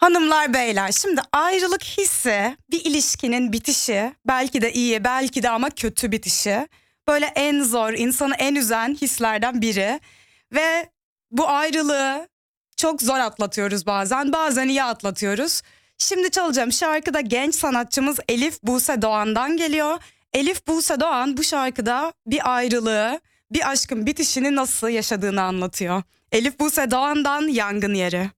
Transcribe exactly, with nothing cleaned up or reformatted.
Hanımlar beyler, şimdi ayrılık hissi bir ilişkinin bitişi, belki de iyi belki de ama kötü bitişi. Böyle en zor, insanı en üzen hislerden biri. Ve bu ayrılığı çok zor atlatıyoruz bazen, bazen iyi atlatıyoruz. Şimdi çalacağım şarkı da genç sanatçımız Elif Buse Doğan'dan geliyor. Elif Buse Doğan bu şarkıda bir ayrılığı, bir aşkın bitişini nasıl yaşadığını anlatıyor. Elif Buse Doğan'dan Yangın Yeri.